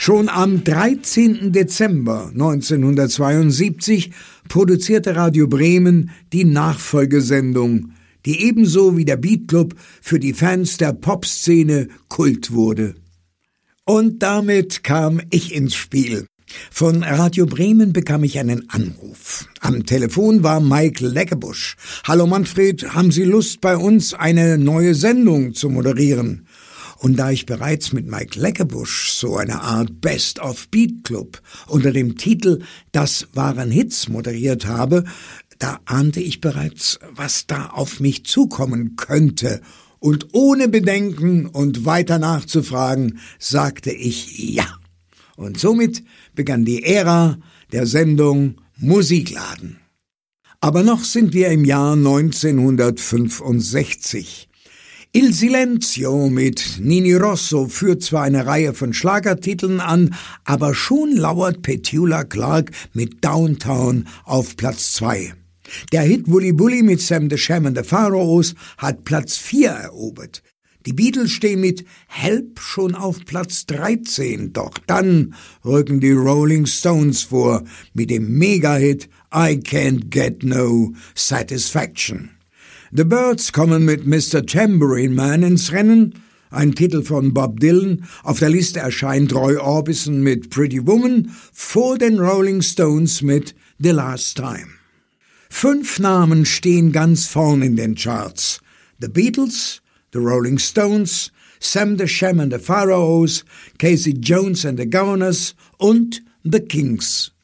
Schon am 13. Dezember 1972 produzierte Radio Bremen die Nachfolgesendung, die ebenso wie der Beat Club für die Fans der Popszene Kult wurde. Und damit kam ich ins Spiel. Von Radio Bremen bekam ich einen Anruf. Am Telefon war Mike Leckebusch. »Hallo Manfred, haben Sie Lust, bei uns eine neue Sendung zu moderieren?« Und da ich bereits mit Mike Leckebusch so eine Art Best of Beat Club unter dem Titel »Das waren Hits« moderiert habe, da ahnte ich bereits, was da auf mich zukommen könnte. Und ohne Bedenken und weiter nachzufragen, sagte ich ja. Und somit begann die Ära der Sendung Musikladen. Aber noch sind wir im Jahr 1965. Il Silenzio mit Nini Rosso führt zwar eine Reihe von Schlagertiteln an, aber schon lauert Petula Clark mit Downtown auf Platz 2. Der Hit Wooly Bully mit Sam the Sham and the Pharaohs hat Platz 4 erobert. Die Beatles stehen mit Help schon auf Platz 13, doch dann rücken die Rolling Stones vor mit dem Mega-Hit I Can't Get No Satisfaction. The Byrds kommen mit Mr. Tambourine Man ins Rennen, ein Titel von Bob Dylan. Auf der Liste erscheint Roy Orbison mit Pretty Woman, vor den Rolling Stones mit The Last Time. 5 Namen stehen ganz vorn in den Charts. The Beatles, The Rolling Stones, Sam the Sham and the Pharaohs, Casey Jones and the Governors und The Kings.